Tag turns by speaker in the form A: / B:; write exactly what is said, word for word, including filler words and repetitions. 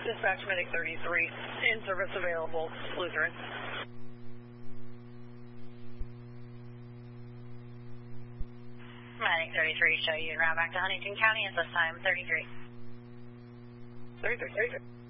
A: Dispatch Medic thirty-three, in service available, Lutheran.
B: Medic thirty-three, show you en route back to Huntington County at this time, thirty-three.
A: thirty-three, thirty-three.